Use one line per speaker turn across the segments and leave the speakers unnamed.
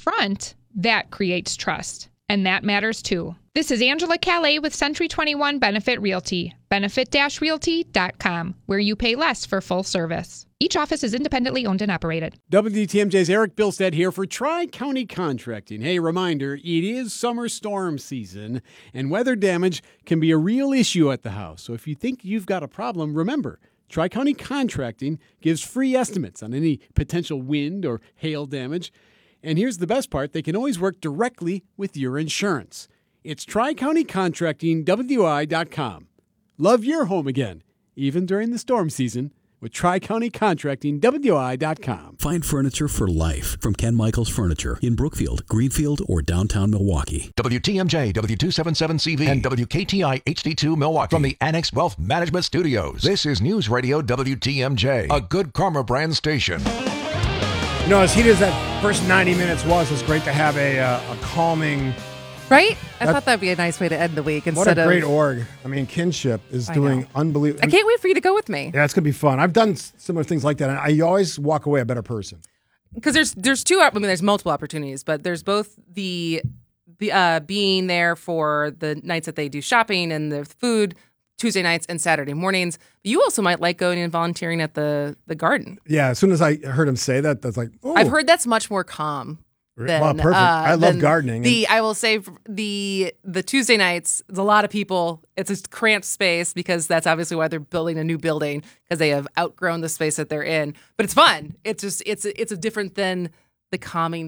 front, that creates trust. And that matters too. This is Angela Calais with Century 21 Benefit Realty. Benefit-realty.com, where you pay less for full service. Each office is independently owned and operated.
WTMJ's Eric Bilstead here for Tri-County Contracting. Hey, reminder, it is summer storm season, and weather damage can be a real issue at the house. So if you think you've got a problem, remember, Tri-County Contracting gives free estimates on any potential wind or hail damage. And here's the best part, they can always work directly with your insurance. It's Tri-County Contracting, WI.com. Love your home again, even during the storm season, with Tri-County Contracting, WI.com.
Find furniture for life from Ken Michaels Furniture in Brookfield, Greenfield, or downtown Milwaukee.
WTMJ, W277CV, and WKTI HD2 Milwaukee. From the Annex Wealth Management Studios, this is News Radio WTMJ, a Good Karma brand station.
You know, as heated as that first 90 minutes was, it's great to have a calming...
Right? I thought that'd be a nice way to end the week.
What a great org. I mean, Kinship is doing unbelievable.
I can't wait for you to go with me.
Yeah, it's going to be fun. I've done similar things like that, and I always walk away a better person.
Because there's multiple opportunities, but there's both the being there for the nights that they do shopping and the food, Tuesday nights and Saturday mornings. You also might like going and volunteering at the garden.
Yeah, as soon as I heard him say that, that's like, oh.
I've heard that's much more calm.
Wow, perfect. I love gardening.
I will say the Tuesday nights, there's a lot of people. It's a cramped space because that's obviously why they're building a new building, because they have outgrown the space that they're in. But it's fun. It's just it's a different than the calming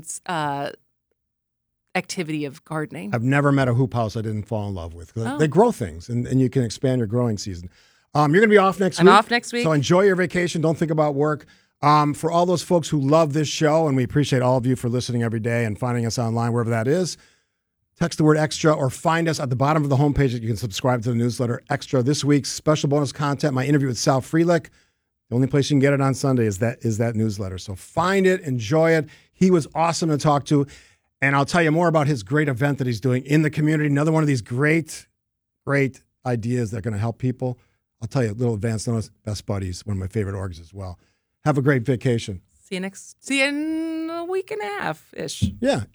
activity of gardening.
I've never met a hoop house I didn't fall in love with. They grow things, and you can expand your growing season. You're going to be off next week.
I'm off next week.
So enjoy your vacation. Don't think about work. For all those folks who love this show, and we appreciate all of you for listening every day and finding us online, wherever that is, text the word extra or find us at the bottom of the homepage that you can subscribe to the newsletter extra. This week's special bonus content, my interview with Sal Frelick. The only place you can get it on Sunday is that newsletter. So find it, enjoy it. He was awesome to talk to. And I'll tell you more about his great event that he's doing in the community. Another one of these great ideas that are going to help people. I'll tell you a little advance notice. Best Buddies, one of my favorite orgs as well. Have a great vacation.
See you in a week and a half-ish.
Yeah.